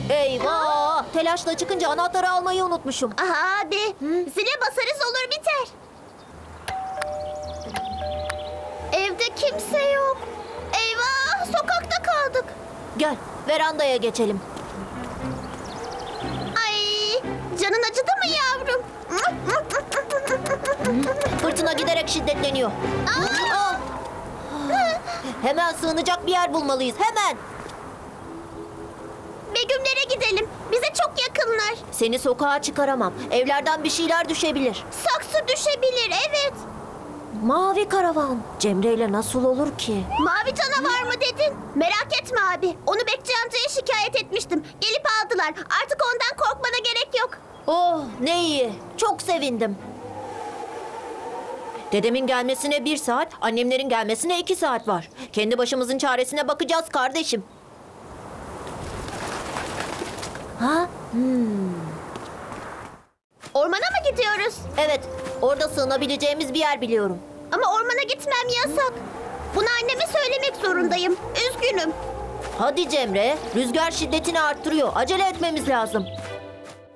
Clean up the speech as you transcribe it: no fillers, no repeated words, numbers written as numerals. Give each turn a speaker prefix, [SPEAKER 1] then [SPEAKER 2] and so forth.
[SPEAKER 1] Eyvah! Telaşla çıkınca anahtarı almayı unutmuşum.
[SPEAKER 2] Aha abi, zile basarız olur biter. Evde kimse yok. Eyvah, sokakta kaldık.
[SPEAKER 1] Gel, verandaya geçelim.
[SPEAKER 2] Ay, canın acıdı mı yavrum?
[SPEAKER 1] Fırtına giderek şiddetleniyor. Aa! Hemen sığınacak bir yer bulmalıyız, hemen!
[SPEAKER 2] Begümlere gidelim. Bize çok yakınlar.
[SPEAKER 1] Seni sokağa çıkaramam. Evlerden bir şeyler düşebilir.
[SPEAKER 2] Saksı düşebilir, evet.
[SPEAKER 1] Mavi karavan. Cemre ile nasıl olur ki?
[SPEAKER 2] Mavi canavar mı dedin? Merak etme abi. Onu Bekçi amcaya şikayet etmiştim. Gelip aldılar. Artık ondan korkmana gerek yok.
[SPEAKER 1] Oh, ne iyi. Çok sevindim. Dedemin gelmesine 1 saat, annemlerin gelmesine 2 saat var. Kendi başımızın çaresine bakacağız kardeşim. Ha?
[SPEAKER 2] Ormana mı gidiyoruz?
[SPEAKER 1] Evet, orada sığınabileceğimiz bir yer biliyorum.
[SPEAKER 2] Ama ormana gitmem yasak. Bunu anneme söylemek zorundayım. Üzgünüm.
[SPEAKER 1] Hadi Cemre, rüzgar şiddetini arttırıyor. Acele etmemiz lazım.